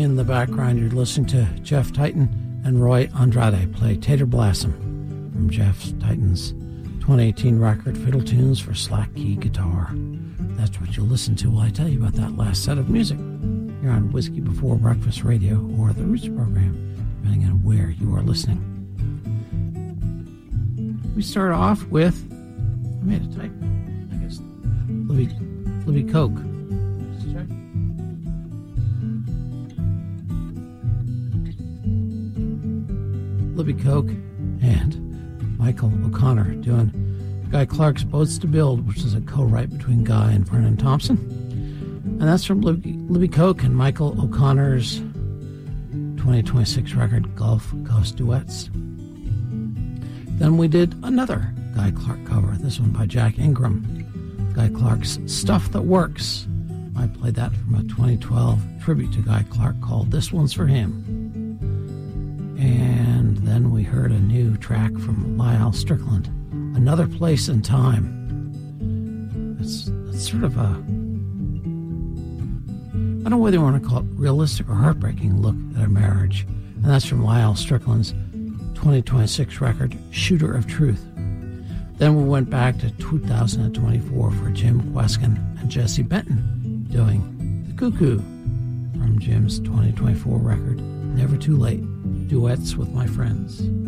In the background, you're listening to Jeff Titan and Roy Andrade play Tater Blossom from Jeff Titan's 2018 record, Fiddle Tunes for Slack Key Guitar. That's what you'll listen to while I tell you about that last set of music here on Whiskey Before Breakfast Radio or the Roots program, depending on where you are listening. We start off with, I made a typo, I guess, Libby Coke. Let's check. Libby Coke and Michael O'Connor doing Guy Clark's Boats to Build, which is a co-write between Guy and Vernon Thompson. And that's from Libby Coke and Michael O'Connor's 2026 record, Gulf Coast Duets. Then we did another Guy Clark cover, this one by Jack Ingram, Guy Clark's Stuff That Works. I played that from a 2012 tribute to Guy Clark called This One's For Him. And then we heard a new track from Lyle Strickland, Another Place and Time. It's sort of a, I don't know whether you want to call it realistic or heartbreaking look at a marriage. And that's from Lyle Strickland's 2026 record, Shooter of Truth. Then we went back to 2024 for Jim Kweskin and Jesse Benton doing The Cuckoo from Jim's 2024 record, Never Too Late, Duets with My Friends.